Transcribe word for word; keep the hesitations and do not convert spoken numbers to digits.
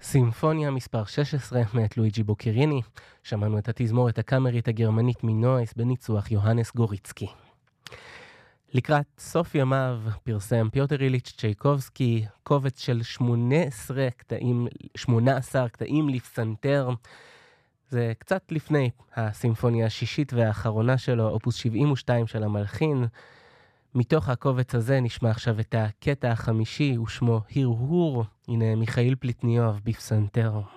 סימפוניה מספר שש עשרה מאת לואיג'י בוקריני. שמענו את התזמורת הקאמרית הגרמנית מנויס בניצוח יוהנס גוריצקי. לקראת סוף ימיו פרסם פיוטר איליץ' צ'ייקובסקי קובץ של שמונה עשרה קטעים, שמונה עשר קטעים לפסנתר. זה קצת לפני הסימפוניה השישית והאחרונה שלו, אופוס שבעים ושתיים של המלחין. מתוך הקובץ הזה נשמע עכשיו את הקטע החמישי ושמו הרהור. הנה מיכאיל פליטניוב בפסנתר.